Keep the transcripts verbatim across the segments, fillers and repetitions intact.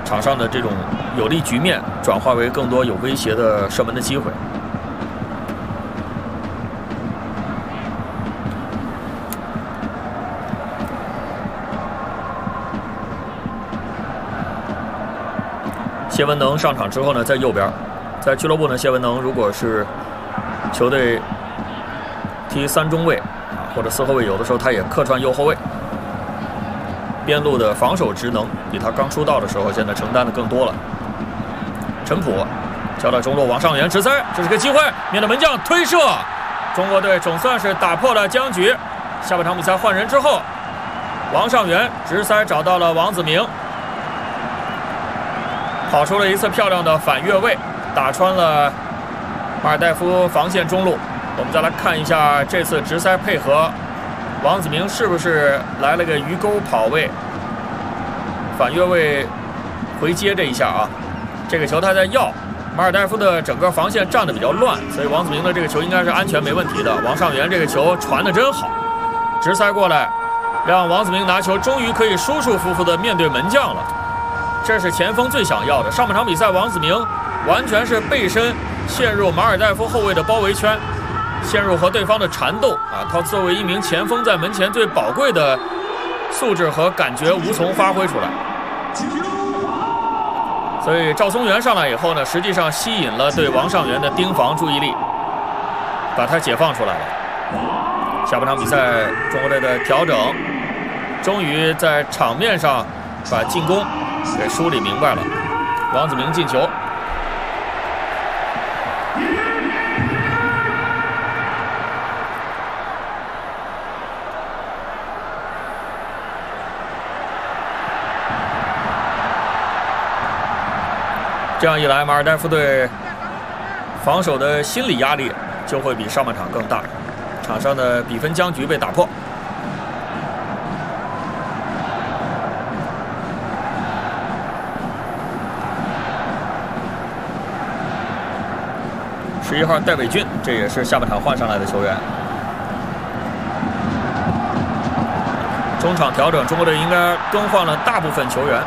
场上的这种有利局面转化为更多有威胁的射门的机会。谢文能上场之后呢，在右边，在俱乐部呢，谢文能如果是球队踢三中卫啊或者四后卫，有的时候他也客串右后卫。边路的防守职能比他刚出道的时候现在承担的更多了。陈普交到中路，王上源直塞，这是个机会，面对门将推射，中国队总算是打破了僵局。下半场比赛换人之后，王上源直塞找到了王子明。跑出了一次漂亮的反越位，打穿了马尔代夫防线中路。我们再来看一下这次直塞配合，王子明是不是来了个鱼钩跑位，反越位回接这一下啊？这个球他在要，马尔代夫的整个防线站得比较乱，所以王子明的这个球应该是安全没问题的。王上源这个球传得真好，直塞过来，让王子明拿球，终于可以舒舒服服地面对门将了。这是前锋最想要的。上半场比赛，王子明完全是背身陷入马尔代夫后卫的包围圈，陷入和对方的缠斗啊！他作为一名前锋，在门前最宝贵的素质和感觉无从发挥出来。所以赵松元上来以后呢，实际上吸引了对王上源的盯防注意力，把他解放出来了。下半场比赛，中国队的调整，终于在场面上把进攻给梳理明白了。王子明进球。这样一来，马尔代夫队防守的心理压力就会比上半场更大，场上的比分僵局被打破。十一号戴伟俊，这也是下半场换上来的球员。中场调整，中国队应该更换了大部分球员。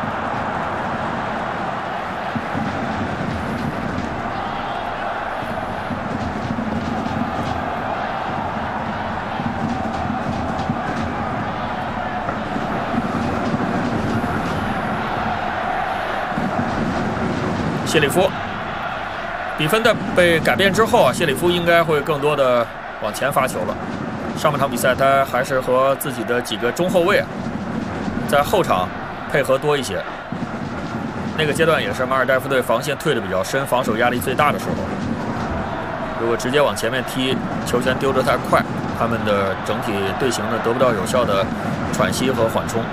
谢里夫，比分的被改变之后啊，谢里夫应该会更多的往前发球了。上半场比赛他还是和自己的几个中后卫啊，在后场配合多一些。那个阶段也是马尔代夫队防线退得比较深，防守压力最大的时候。如果直接往前面踢，球权丢得太快，他们的整体队形呢得不到有效的喘息和缓冲。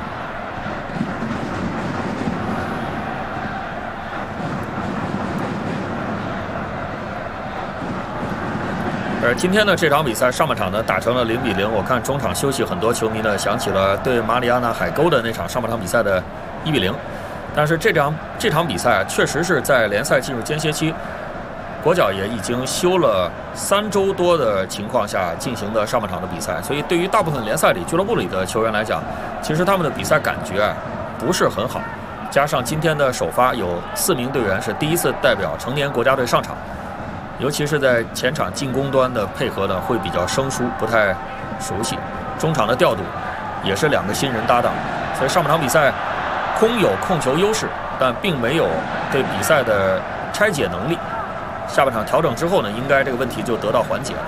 而今天的这场比赛上半场呢打成了零比零，我看中场休息很多球迷呢想起了对马里亚纳海沟的那场上半场比赛的一比零，但是这场这场比赛确实是在联赛进入间歇期，国脚也已经休了三周多的情况下进行的上半场的比赛，所以对于大部分联赛里俱乐部里的球员来讲，其实他们的比赛感觉啊不是很好，加上今天的首发有四名队员是第一次代表成年国家队上场。尤其是在前场进攻端的配合呢，会比较生疏，不太熟悉。中场的调度也是两个新人搭档，所以上半场比赛空有控球优势，但并没有对比赛的拆解能力。下半场调整之后呢，应该这个问题就得到缓解了。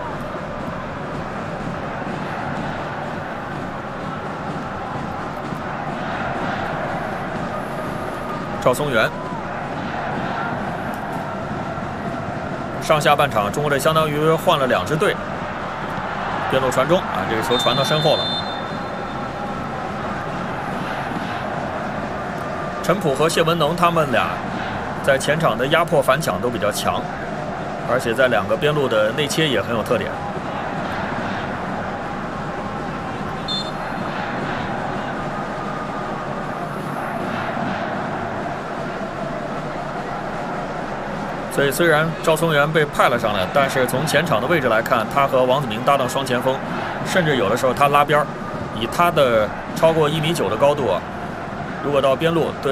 赵松元。上下半场，中国队相当于换了两支队。边路传中啊，这个球传到身后了。陈普和谢文能他们俩在前场的压迫反抢都比较强，而且在两个边路的内切也很有特点。所以虽然赵松元被派了上来，但是从前场的位置来看，他和王子明搭档双前锋，甚至有的时候他拉边，以他的超过一米九的高度啊，如果到边路对。